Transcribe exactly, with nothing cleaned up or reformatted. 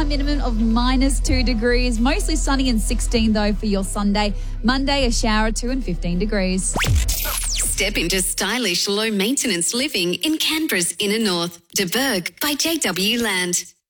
overnight minimum of minus two degrees. Mostly sunny and sixteen, though, for your Sunday. Monday, a shower at two and fifteen degrees. Step into stylish, low-maintenance living in Canberra's inner north. De Burgh by J W Land.